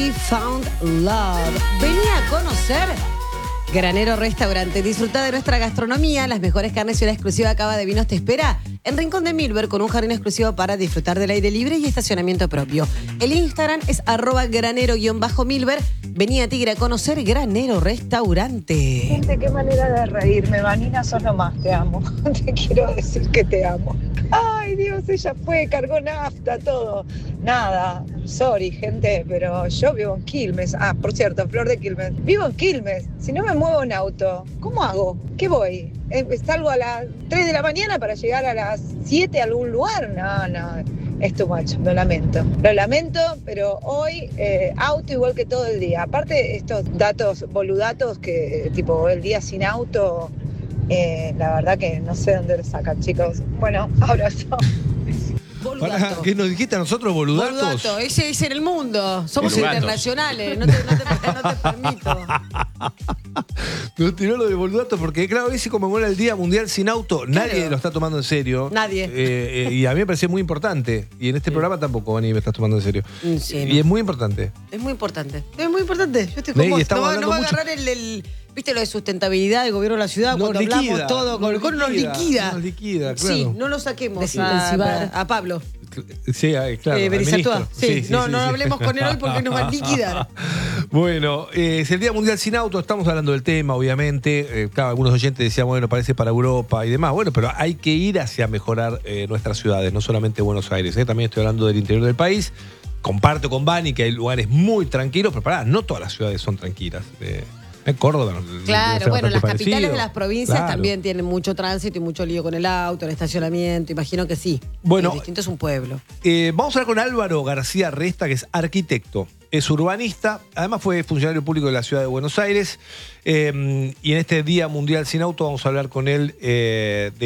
Found Love. Venía a conocer Granero Restaurante. Disfruta de nuestra gastronomía, las mejores carnes y una exclusiva cava de vinos te espera en Rincón de Milver, con un jardín exclusivo para disfrutar del aire libre y estacionamiento propio. El Instagram es @granero_milver. Vení a Tigre a conocer Granero Restaurante. Gente, qué manera de reírme. Vanina, sos lo más, te amo. Te quiero decir que te amo. Ay, Dios, ella fue, cargó nafta, todo. Nada, sorry, gente, pero yo vivo en Quilmes. Ah, por cierto, Flor de Quilmes. Vivo en Quilmes. Si no me muevo en auto, ¿cómo hago? ¿Qué voy? ¿Salgo a las 3 de la mañana para llegar a las 7 a algún lugar? No, es too much, lo lamento. Lo lamento, pero hoy auto igual que todo el día. Aparte, estos datos, boludatos, que tipo el día sin auto, la verdad que no sé dónde lo sacan, chicos. Bueno, abrazo. Para, ¿qué nos dijiste a nosotros, boludatos? Boludato, ese es en el mundo. Somos Boludatos. internacionales, no te permito. Nos tiró lo de boludatos porque, claro, hoy se conmemora el Día Mundial Sin Auto. Nadie lo está tomando en serio. Nadie. Y a mí me parecía muy importante. Y en este programa tampoco, Vani, me estás tomando en serio. Sí, y es muy importante. Es muy importante. Es muy importante. Yo estoy con vos. No va a agarrar ¿viste lo de sustentabilidad del gobierno de la ciudad? Cuando hablamos todo, con nos liquida. Nos liquida, claro. Sí, no lo saquemos a Pablo. Sí, claro. Berizatúa. Sí, no sí. hablemos con él hoy porque nos va a liquidar. Bueno, es el Día Mundial Sin Auto, estamos hablando del tema, obviamente. Claro, algunos oyentes decían, bueno, parece para Europa y demás. Bueno, pero hay que ir hacia mejorar nuestras ciudades, no solamente Buenos Aires. También estoy hablando del interior del país. Comparto con Vani que hay lugares muy tranquilos, pero pará, no todas las ciudades son tranquilas. En Córdoba. Claro, bueno, las capitales de las provincias claro. También tienen mucho tránsito y mucho lío con el auto, el estacionamiento. Imagino que sí. Bueno, distinto es un pueblo. Vamos a hablar con Álvaro García Resta, que es arquitecto, es urbanista, además fue funcionario público de la ciudad de Buenos Aires. Y en este Día Mundial Sin Auto vamos a hablar con él de